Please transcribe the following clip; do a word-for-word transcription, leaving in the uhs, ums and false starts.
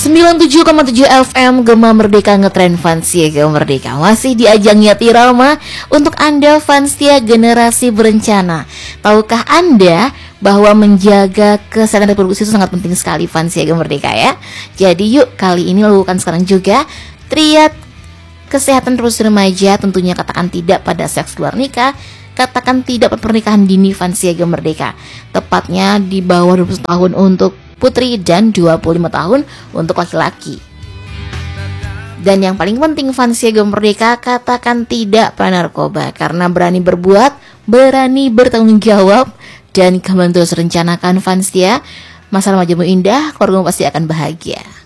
sembilan puluh tujuh koma tujuh F M Gema Merdeka ngetrend Fansia Gema Merdeka masih di ajang Yati Rama untuk Anda Fansia generasi berencana. Tahukah Anda bahwa menjaga kesehatan reproduksi itu sangat penting sekali Fansia Gema Merdeka ya. Jadi yuk kali ini lakukan sekarang juga triad kesehatan reproduksi remaja, tentunya katakan tidak pada seks luar nikah, katakan tidak pada pernikahan dini Fansia Gema Merdeka. Tepatnya di bawah dua puluh tahun untuk putri dan dua puluh lima tahun untuk laki-laki. Dan yang paling penting Fansia Gema Merdeka, katakan tidak pada narkoba, karena berani berbuat, berani bertanggung jawab, dan kembali terus rencanakan Fansia, masa remajamu indah, keluargamu pasti akan bahagia.